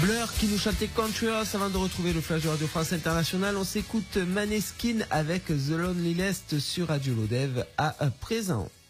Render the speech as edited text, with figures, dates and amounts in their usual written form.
Blur qui nous chantait Country House avant de retrouver le flash de Radio France Internationale. On s'écoute Maneskin avec The Lonely List sur Radio Lodev à présent.